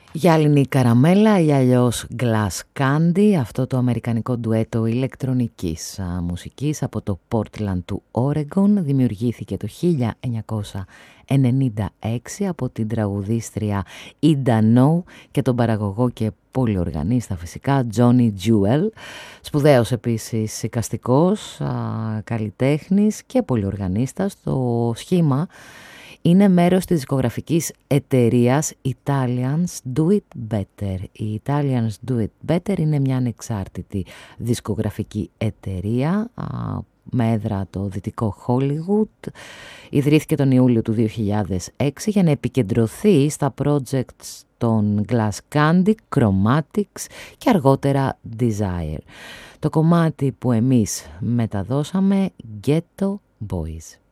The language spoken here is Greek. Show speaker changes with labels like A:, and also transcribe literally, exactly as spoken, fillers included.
A: Γυάλινη καραμέλα ή αλλιώς Glass Candy, αυτό το αμερικανικό ντουέτο ηλεκτρονικής α, μουσικής από το Portland του Oregon, δημιουργήθηκε το χίλια εννιακόσια ενενήντα έξι από την τραγουδίστρια Ida No και τον παραγωγό και πολυοργανίστα φυσικά Johnny Jewel, σπουδαίος επίσης εικαστικός, α, καλλιτέχνης και πολυοργανίστας. Το σχήμα είναι μέρος της δισκογραφικής εταιρείας Italians Do It Better. Η Italians Do It Better είναι μια ανεξάρτητη δισκογραφική εταιρεία με έδρα το δυτικό Hollywood. Ιδρύθηκε τον Ιούλιο του δύο χιλιάδες έξι για να επικεντρωθεί στα projects των Glass Candy, Chromatics και αργότερα Desire. Το κομμάτι που εμείς μεταδώσαμε, Ghetto Boys.